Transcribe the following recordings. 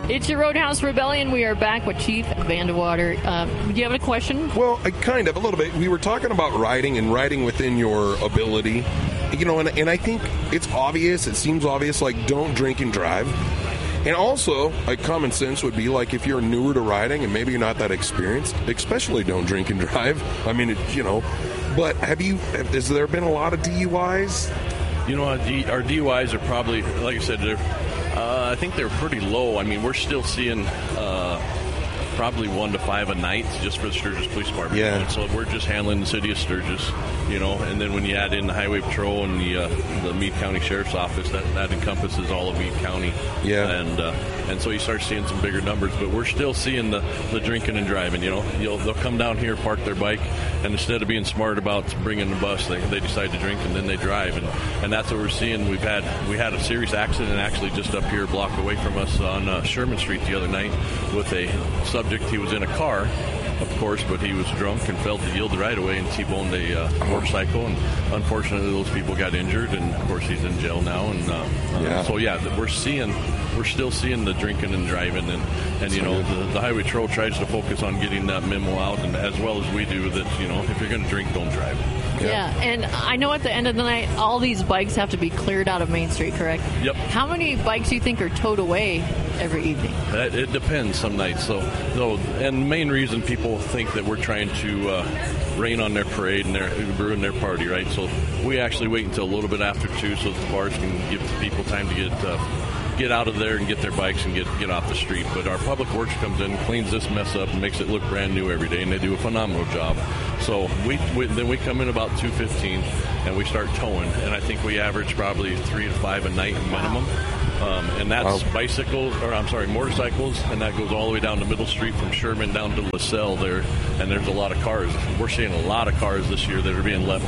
It's your Roadhouse Rebellion. We are back with Chief Vandewater. Do you have a question? Well, kind of, a little bit. We were talking about riding and riding within your ability. You know, and I think it's obvious. It seems obvious, like, don't drink and drive. And also, like, common sense would be, like, if you're newer to riding and maybe you're not that experienced, especially don't drink and drive. I mean, but has there been a lot of DUIs? You know, our DUIs are probably, like I said, I think they're pretty low. I mean, we're still seeing probably 1 to 5 a night just for the Sturgis Police Department. Yeah. So we're just handling the city of Sturgis, and then when you add in the Highway Patrol and the Meade County Sheriff's Office, that encompasses all of Meade County. Yeah. And so you start seeing some bigger numbers, but we're still seeing the drinking and driving. They'll come down here, park their bike, and instead of being smart about bringing the bus, they decide to drink and then they drive, and that's what we're seeing. We had a serious accident actually just up here, a block away from us on Sherman Street the other night with a subject. He was in a car, of course, but he was drunk and failed to yield the right of way and T-boned a motorcycle, and unfortunately those people got injured, and of course he's in jail now. And so we're still seeing the drinking and driving, and the Highway Patrol tries to focus on getting that memo out, and as well as we do, that if you're going to drink, don't drive. Yeah, and I know at the end of the night, all these bikes have to be cleared out of Main Street, correct? Yep. How many bikes do you think are towed away every evening? It depends some nights. And the main reason people think that we're trying to rain on their parade and ruin their party, right? So we actually wait until a little bit after 2 so that the bars can give people time to get out of there and get their bikes and get off the street. But our public works comes in, cleans this mess up, and makes it look brand new every day, and they do a phenomenal job. So then we come in about 2:15 and we start towing, and I think we average probably 3 to 5 a night minimum. And that's motorcycles, and that goes all the way down to Middle Street from Sherman down to LaSalle there, and there's a lot of cars. We're seeing a lot of cars this year that are being left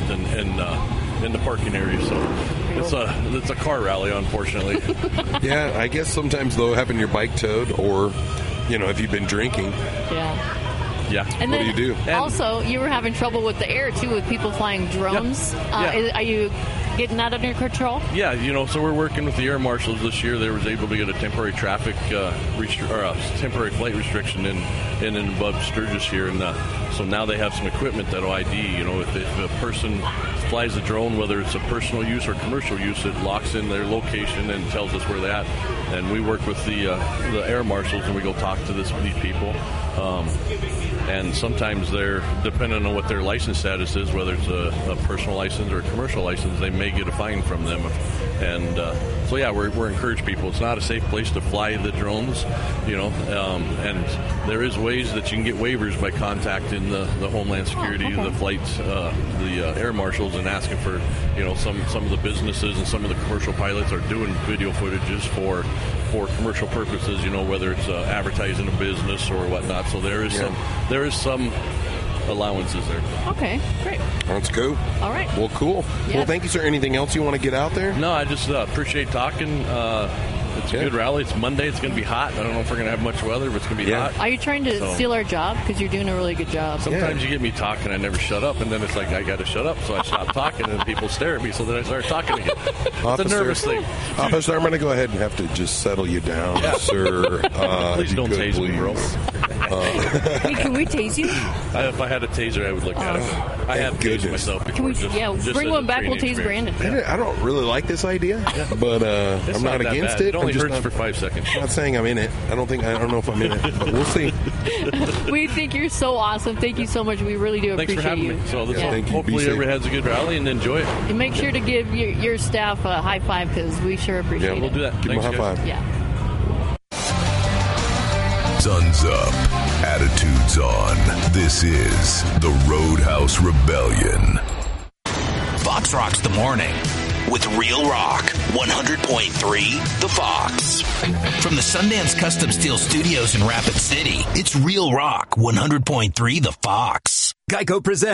in the parking area, so it's a car rally, unfortunately. Yeah, I guess sometimes, though, having your bike towed, or, if you've been drinking. Yeah. And what then do you do? Also, you were having trouble with the air, too, with people flying drones. Are you getting that under control? Yeah, so we're working with the air marshals this year. They was able to get a temporary traffic temporary flight restriction in and above Sturgis here, and so now they have some equipment that'll ID. If a person flies a drone, whether it's a personal use or commercial use, it locks in their location and tells us where they're at. And we work with the air marshals, and we go talk to these people. And sometimes they're, depending on what their license status is, whether it's a personal license or a commercial license, they may get a fine from them. And we're encourage people. It's not a safe place to fly the drones, and there is ways that you can get waivers by contacting the Homeland Security, the flights, the air marshals, and asking for, some of the businesses and some of the commercial pilots are doing video footages for commercial purposes, whether it's advertising a business or whatnot. So there is some allowances there. Okay, great. Let's go. All right. Well, cool. Yeah. Well, thank you, sir. Anything else you want to get out there? No, I just appreciate talking. It's a good rally. It's Monday. It's going to be hot. I don't know if we're going to have much weather, but it's going to be hot. Are you trying to steal our job? Because you're doing a really good job. Sometimes you get me talking, I never shut up, and then it's like I got to shut up, so I stop talking, and people stare at me, so then I start talking again. It's a nervous thing. Officer, I'm going to go ahead and have to just settle you down, sir. Please don't tase me, bro. Hey, can we tase you? If I had a taser, I would look at it. I have tased myself before. Bring one back. We'll tase Brandon. I don't really like this idea, but I'm not against it. It only hurts for 5 seconds. I'm not saying I'm in it. I don't know if I'm in it, but we'll see. We think you're so awesome. Thank you so much. We really do appreciate you. Thanks for having me. So hopefully everybody has a good rally and enjoy it. And make sure to give your staff a high five, because we sure appreciate it. Yeah, we'll do that. Give them a high five. Yeah. Sun's up. Attitudes on. This is the Roadhouse Rebellion. Fox rocks the morning with Real Rock 100.3 The Fox. From the Sundance Custom Steel Studios in Rapid City, it's Real Rock 100.3 The Fox. Geico presents